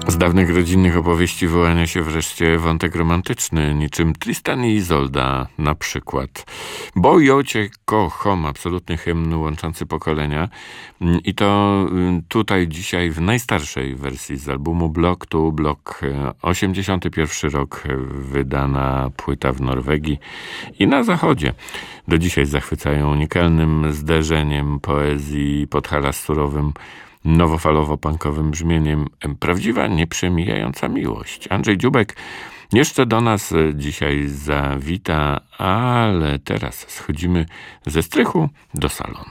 Z dawnych rodzinnych opowieści wyłania się wreszcie wątek romantyczny, niczym Tristan i Izolda na przykład. Bo ja cię kocham, absolutny hymn łączący pokolenia. I to tutaj dzisiaj w najstarszej wersji z albumu Block to Block, 81 rok, wydana płyta w Norwegii i na zachodzie. Do dzisiaj zachwycają unikalnym zderzeniem poezji Podhala z surowym nowofalowo-punkowym brzmieniem. Prawdziwa, nieprzemijająca miłość. Andrzej Dziubek jeszcze do nas dzisiaj zawita, ale teraz schodzimy ze strychu do salonu.